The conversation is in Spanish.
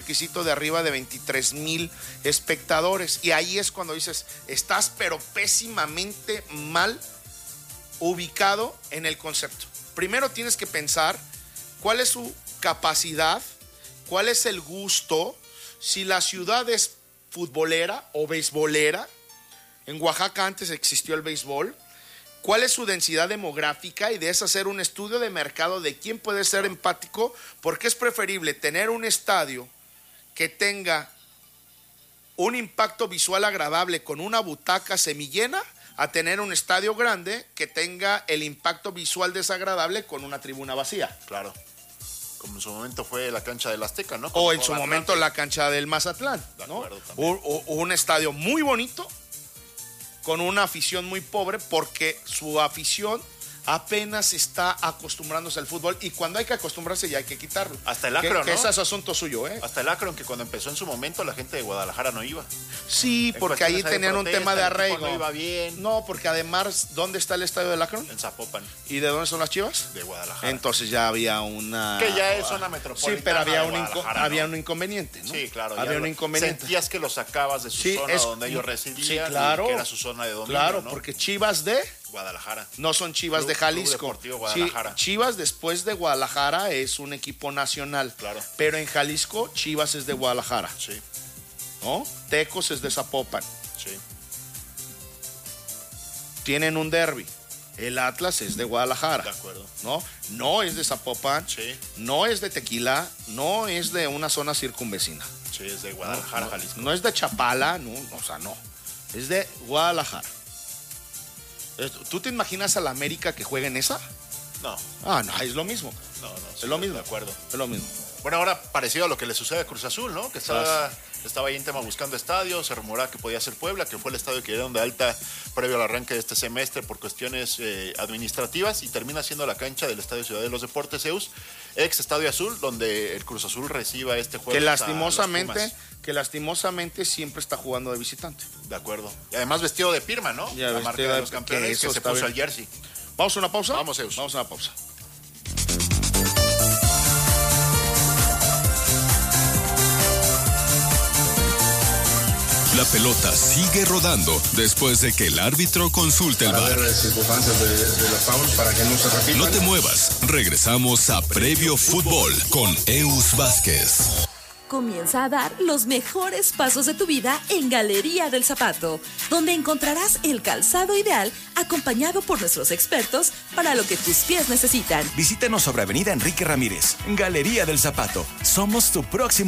requisito de arriba de 23,000 espectadores. Y ahí es cuando dices, estás pero pésimamente mal ubicado en el concepto. Primero tienes que pensar cuál es su capacidad, cuál es el gusto, si la ciudad es futbolera o beisbolera. En Oaxaca antes existió el béisbol. ¿Cuál es su densidad demográfica? Y de eso hacer un estudio de mercado de quién puede ser empático, porque es preferible tener un estadio que tenga un impacto visual agradable con una butaca semillena a tener un estadio grande que tenga el impacto visual desagradable con una tribuna vacía. Claro. Como en su momento fue la cancha del Azteca, ¿no? O en su momento la cancha del Mazatlán, ¿no? Un estadio muy bonito con una afición muy pobre porque su afición apenas está acostumbrándose al fútbol y cuando hay que acostumbrarse ya hay que quitarlo. Hasta el Akron, que ¿no? ese es asunto suyo, ¿eh? Hasta el Akron, que cuando empezó en su momento la gente de Guadalajara no iba. Sí, porque ahí tenían un tema de arraigo. No iba bien. No, porque además, ¿dónde está el estadio del Akron? En Zapopan. ¿Y de dónde son las Chivas? De Guadalajara. Entonces ya había una... Que ya es zona metropolitana. Sí, pero había ¿no? un inconveniente, ¿no? Sí, claro. Había un inconveniente. Sentías que los sacabas de su zona donde ellos residían. Sí, claro. Y que era su zona de dominio, claro, ¿no? porque Chivas de... Guadalajara. No son Chivas de Jalisco. Club Deportivo Guadalajara. Chivas después de Guadalajara es un equipo nacional. Claro. Pero en Jalisco, Chivas es de Guadalajara. Sí. ¿No? Tecos es de Zapopan. Sí. Tienen un derbi. El Atlas es de Guadalajara. De acuerdo. ¿No? No es de Zapopan. Sí. No es de Tequila. No es de una zona circunvecina. Sí, es de Guadalajara, Jalisco. No es de Chapala. No, o sea, no. Es de Guadalajara. ¿Tú te imaginas a la América que juegue en esa? No. Ah, no, es lo mismo. No, es lo mismo. De acuerdo. Es lo mismo. Bueno, ahora parecido a lo que le sucede a Cruz Azul, ¿no? Que estaba ahí en tema buscando estadio, se rumoraba que podía ser Puebla, que fue el estadio que dieron de alta previo al arranque de este semestre por cuestiones administrativas y termina siendo la cancha del Estadio Ciudad de los Deportes Zeus, ex Estadio Azul, donde el Cruz Azul reciba este juego. Que lastimosamente siempre está jugando de visitante. De acuerdo. Y además vestido de Pirma, ¿no? Ya, la marca de los campeones que se puso el jersey. ¿Vamos a una pausa? Vamos, Zeus. Vamos a una pausa. La pelota sigue rodando después de que el árbitro consulte el VAR. No te muevas, regresamos a Previo Fútbol con Eus Vázquez. Comienza a dar los mejores pasos de tu vida en Galería del Zapato, donde encontrarás el calzado ideal acompañado por nuestros expertos para lo que tus pies necesitan. Visítanos sobre Avenida Enrique Ramírez, Galería del Zapato. Somos tu próximo